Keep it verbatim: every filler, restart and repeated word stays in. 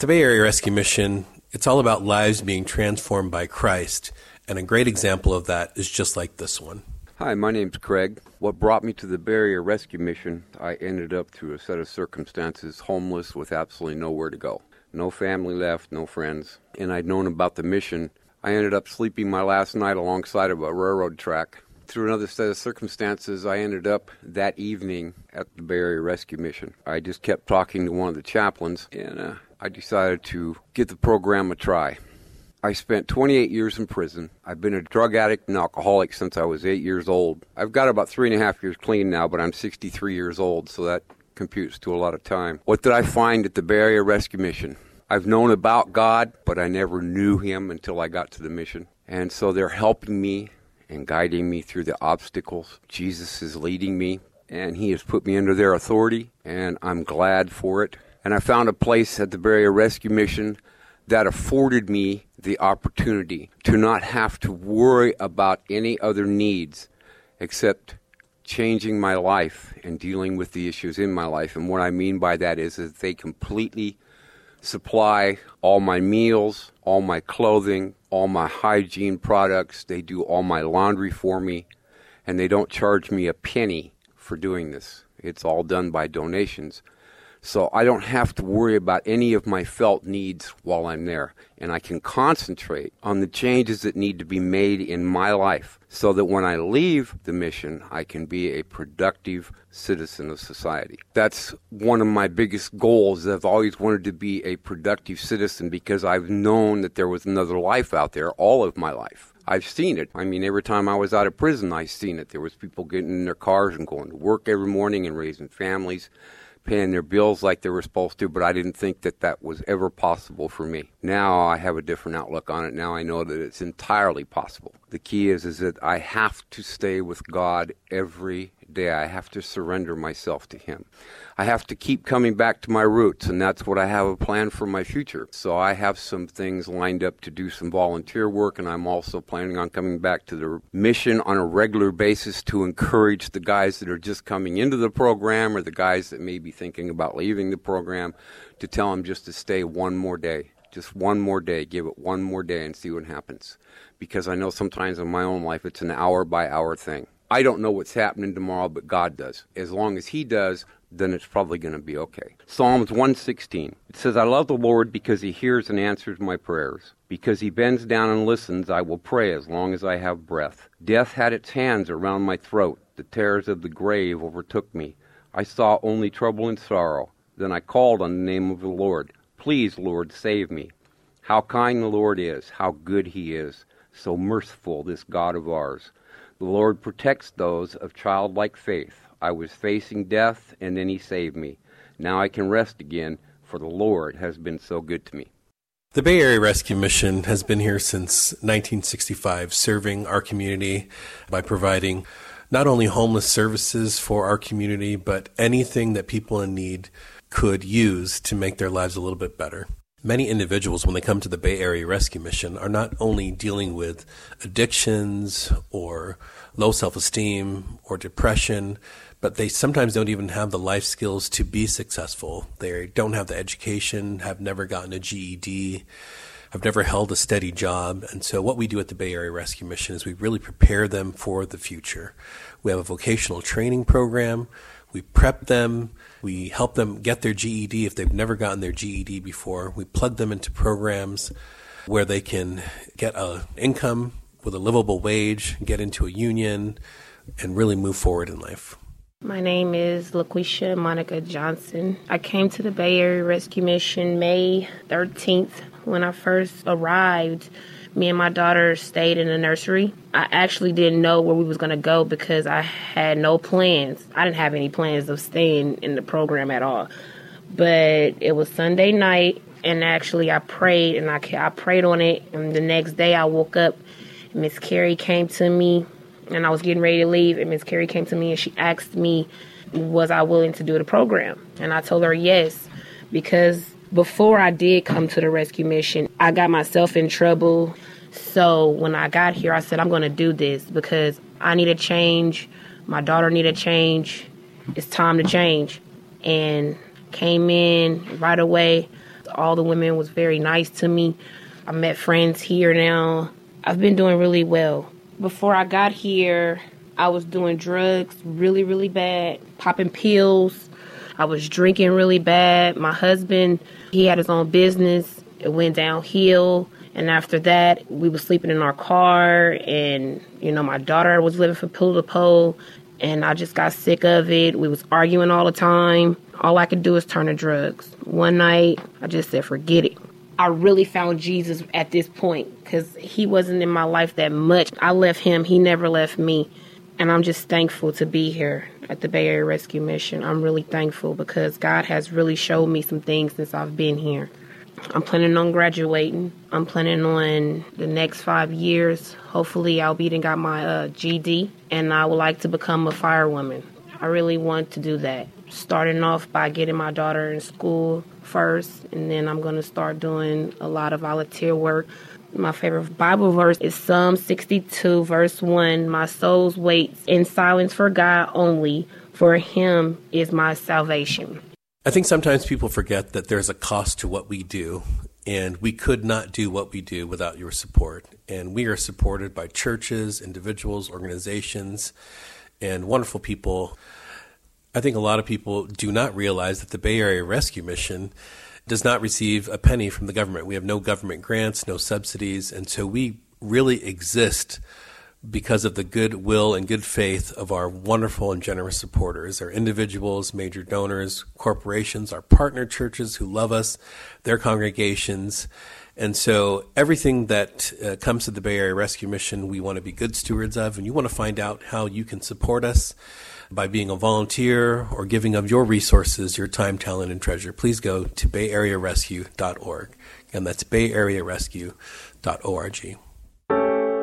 the Bay Area Rescue Mission, it's all about lives being transformed by Christ, and a great example of that is just like this one. Hi, my name's Craig. What brought me to the Bay Area Rescue Mission, I ended up through a set of circumstances homeless with absolutely nowhere to go. No family left, no friends. And I'd known about the mission. I ended up sleeping my last night alongside of a railroad track. Through another set of circumstances, I ended up that evening at the Bay Area Rescue Mission. I just kept talking to one of the chaplains, and uh, I decided to give the program a try. I spent twenty-eight years in prison. I've been a drug addict and alcoholic since I was eight years old. I've got about three and a half years clean now, but I'm sixty-three years old, so that computes to a lot of time. What did I find at the Bay Area Rescue Mission? I've known about God, but I never knew Him until I got to the mission. And so they're helping me and guiding me through the obstacles. Jesus is leading me, and He has put me under their authority, and I'm glad for it. And I found a place at the Bay Area Rescue Mission that afforded me the opportunity to not have to worry about any other needs except changing my life and dealing with the issues in my life. And what I mean by that is that they completely supply all my meals, all my clothing, all my hygiene products. They do all my laundry for me, and they don't charge me a penny for doing this. It's all done by donations. So I don't have to worry about any of my felt needs while I'm there. And I can concentrate on the changes that need to be made in my life so that when I leave the mission, I can be a productive citizen of society. That's one of my biggest goals. I've always wanted to be a productive citizen because I've known that there was another life out there all of my life. I've seen it. I mean, every time I was out of prison, I've seen it. There was people getting in their cars and going to work every morning and raising families, paying their bills like they were supposed to, but I didn't think that that was ever possible for me. Now I have a different outlook on it. Now I know that it's entirely possible. The key is, is that I have to stay with God every day. I have to surrender myself to Him. I have to keep coming back to my roots, and that's what I have a plan for my future. So I have some things lined up to do some volunteer work, and I'm also planning on coming back to the mission on a regular basis to encourage the guys that are just coming into the program or the guys that may be thinking about leaving the program to tell them just to stay one more day. Just one more day. Give it one more day and see what happens. Because I know sometimes in my own life it's an hour-by-hour thing. I don't know what's happening tomorrow, but God does. As long as He does, then it's probably going to be okay. Psalms one sixteen. It says, I love the Lord because He hears and answers my prayers. Because He bends down and listens, I will pray as long as I have breath. Death had its hands around my throat. The terrors of the grave overtook me. I saw only trouble and sorrow. Then I called on the name of the Lord. Please, Lord, save me. How kind the Lord is. How good He is. So merciful, this God of ours. The Lord protects those of childlike faith. I was facing death, and then He saved me. Now I can rest again, for the Lord has been so good to me. The Bay Area Rescue Mission has been here since nineteen sixty-five, serving our community by providing not only homeless services for our community, but anything that people in need could use to make their lives a little bit better. Many individuals, when they come to the Bay Area Rescue Mission, are not only dealing with addictions or low self-esteem or depression, but they sometimes don't even have the life skills to be successful. They don't have the education, have never gotten a G E D, have never held a steady job. And so what we do at the Bay Area Rescue Mission is we really prepare them for the future. We have a vocational training program. We prep them. We help them get their G E D if they've never gotten their G E D before. We plug them into programs where they can get an income with a livable wage, get into a union, and really move forward in life. My name is LaQuisha Monica Johnson. I came to the Bay Area Rescue Mission May thirteenth. When I first arrived, me and my daughter stayed in the nursery. I actually didn't know where we was going to go because I had no plans. I didn't have any plans of staying in the program at all. But it was Sunday night, and actually I prayed, and I, I prayed on it. And the next day I woke up, and Miss Carrie came to me, and I was getting ready to leave, and Miss Carrie came to me, and she asked me, was I willing to do the program? And I told her yes, because before I did come to the rescue mission, I got myself in trouble. So when I got here, I said, I'm going to do this because I need a change. My daughter need a change. It's time to change. And came in right away. All the women was very nice to me. I met friends here now. I've been doing really well. Before I got here, I was doing drugs really, really bad, popping pills. I was drinking really bad. My husband, he had his own business. It went downhill. And after that, we were sleeping in our car. And, you know, my daughter was living from pillar to pole. And I just got sick of it. We was arguing all the time. All I could do is turn to drugs. One night, I just said, forget it. I really found Jesus at this point because he wasn't in my life that much. I left him. He never left me. And I'm just thankful to be here at the Bay Area Rescue Mission. I'm really thankful because God has really showed me some things since I've been here. I'm planning on graduating. I'm planning on the next five years. Hopefully I'll be done got my uh, G D, and I would like to become a firewoman. I really want to do that. Starting off by getting my daughter in school first, and then I'm going to start doing a lot of volunteer work. My favorite Bible verse is Psalm sixty-two, verse one. My soul waits in silence for God only, for him is my salvation. I think sometimes people forget that there's a cost to what we do, and we could not do what we do without your support. And we are supported by churches, individuals, organizations, and wonderful people. I think a lot of people do not realize that the Bay Area Rescue Mission does not receive a penny from the government. We have no government grants, no subsidies, and so we really exist because of the goodwill and good faith of our wonderful and generous supporters, our individuals, major donors, corporations, our partner churches who love us, their congregations. And so everything that uh, comes to the Bay Area Rescue Mission, we want to be good stewards of, and you want to find out how you can support us by being a volunteer or giving of your resources, your time, talent, and treasure. Please go to bay area rescue dot org. And that's bay area rescue dot org.